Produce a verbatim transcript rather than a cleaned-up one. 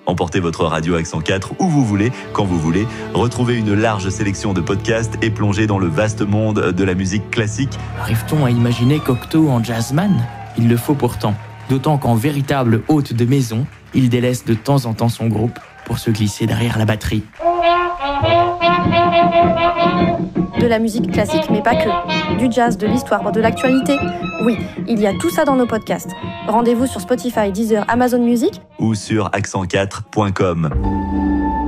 Emportez votre radio Accent quatre où vous voulez, quand vous voulez. Retrouvez une large sélection de podcasts et plongez dans le vaste monde de la musique classique. Arrive-t-on à imaginer Cocteau en jazzman ? Il le faut pourtant, d'autant qu'en véritable hôte de maison, il délaisse de temps en temps son groupe pour se glisser derrière la batterie. De la musique classique, mais pas que. Du jazz, de l'histoire, de l'actualité. Oui, il y a tout ça dans nos podcasts. Rendez-vous sur Spotify, Deezer, Amazon Music ou sur accent quatre point com.